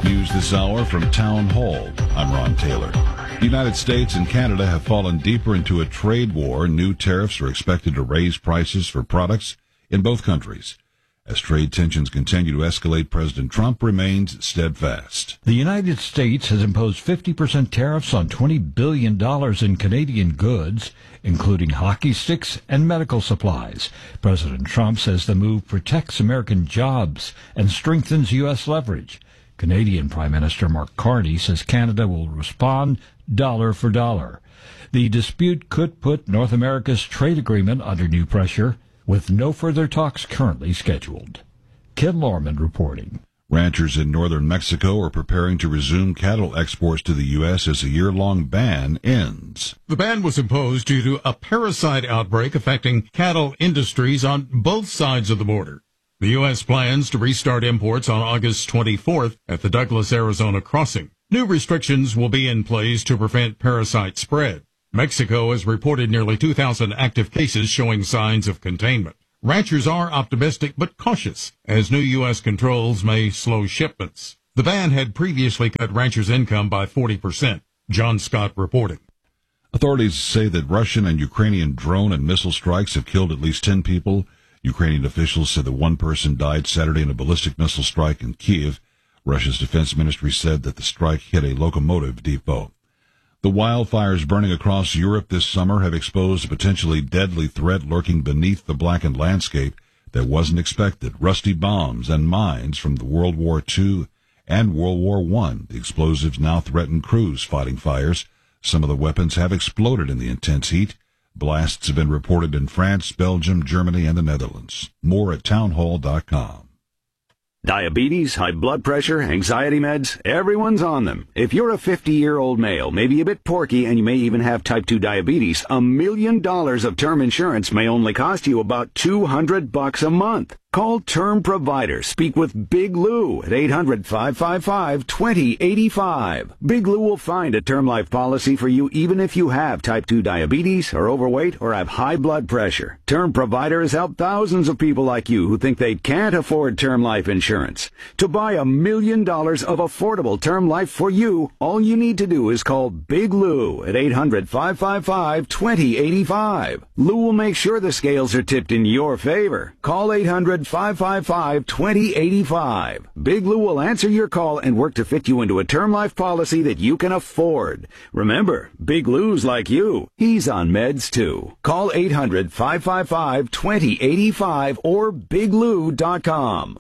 News this hour from Town Hall. I'm Ron Taylor. The United States and Canada have fallen deeper into a trade war. New tariffs are expected to raise prices for products in both countries. As trade tensions continue to escalate, President Trump remains steadfast. The United States has imposed 50% tariffs on $20 billion in Canadian goods, including hockey sticks and medical supplies. President Trump says the move protects American jobs and strengthens U.S. leverage. Canadian Prime Minister Mark Carney says Canada will respond dollar for dollar. The dispute could put North America's trade agreement under new pressure, with no further talks currently scheduled. Ken Lorman reporting. Ranchers in northern Mexico are preparing to resume cattle exports to the U.S. as a year-long ban ends. The ban was imposed due to a parasite outbreak affecting cattle industries on both sides of the border. The U.S. plans to restart imports on August 24th at the Douglas, Arizona crossing. New restrictions will be in place to prevent parasite spread. Mexico has reported nearly 2,000 active cases showing signs of containment. Ranchers are optimistic but cautious, as new U.S. controls may slow shipments. The ban had previously cut ranchers' income by 40%. John Scott reporting. Authorities say that Russian and Ukrainian drone and missile strikes have killed at least 10 people. Ukrainian officials said that one person died Saturday in a ballistic missile strike in Kyiv. Russia's defense ministry said that the strike hit a locomotive depot. The wildfires burning across Europe this summer have exposed a potentially deadly threat lurking beneath the blackened landscape that wasn't expected. Rusty bombs and mines from the World War II and World War I. The explosives now threaten crews fighting fires. Some of the weapons have exploded in the intense heat. Blasts have been reported in France, Belgium, Germany, and the Netherlands. More at townhall.com. Diabetes, high blood pressure, anxiety meds, everyone's on them. If you're a 50-year-old male, maybe a bit porky, and you may even have type 2 diabetes, $1 million of term insurance may only cost you about $200 a month. Call Term Provider. Speak with Big Lou at 800-555-2085. Big Lou will find a term life policy for you even if you have type 2 diabetes, are overweight, or have high blood pressure. Term Provider has helped thousands of people like you who think they can't afford term life insurance. To buy $1 million of affordable term life for you, all you need to do is call Big Lou at 800-555-2085. Lou will make sure the scales are tipped in your favor. Call 800-555-2085. Big Lou will answer your call and work to fit you into a term life policy that you can afford. Remember, Big Lou's like you. He's on meds too. Call 800-555-2085 or biglou.com.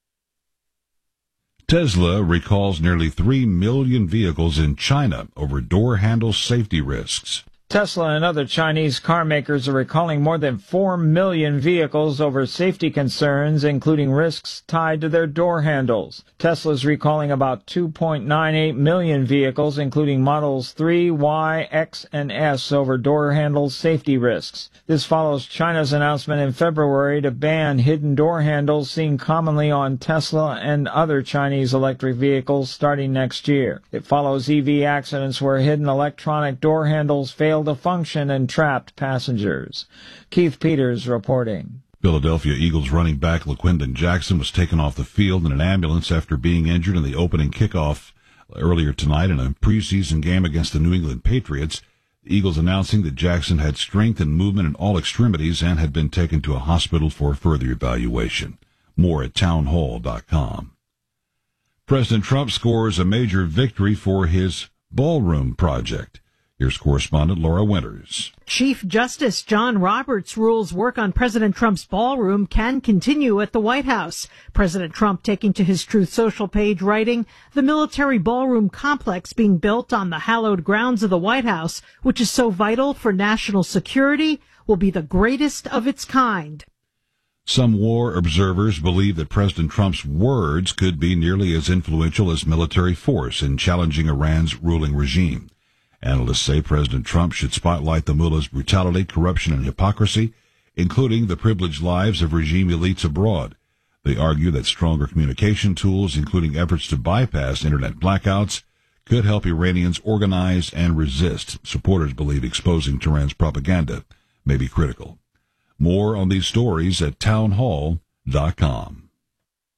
Tesla recalls nearly 3 million vehicles in China over door handle safety risks. Tesla and other Chinese car makers are recalling more than 4 million vehicles over safety concerns, including risks tied to their door handles. Tesla's recalling about 2.98 million vehicles, including models 3, Y, X, and S, over door handle safety risks. This follows China's announcement in February to ban hidden door handles seen commonly on Tesla and other Chinese electric vehicles starting next year. It follows EV accidents where hidden electronic door handles failed to function and trapped passengers. Keith Peters reporting. Philadelphia Eagles running back LaQuindon Jackson was taken off the field in an ambulance after being injured in the opening kickoff earlier tonight in a preseason game against the New England Patriots. The Eagles announcing that Jackson had strength and movement in all extremities and had been taken to a hospital for further evaluation. More at townhall.com. President Trump scores a major victory for his ballroom project. Here's correspondent Laura Winters. Chief Justice John Roberts rules work on President Trump's ballroom can continue at the White House. President Trump taking to his Truth Social page writing, "The military ballroom complex being built on the hallowed grounds of the White House, which is so vital for national security, will be the greatest of its kind." Some war observers believe that President Trump's words could be nearly as influential as military force in challenging Iran's ruling regime. Analysts say President Trump should spotlight the mullah's brutality, corruption, and hypocrisy, including the privileged lives of regime elites abroad. They argue that stronger communication tools, including efforts to bypass internet blackouts, could help Iranians organize and resist. Supporters believe exposing Tehran's propaganda may be critical. More on these stories at townhall.com.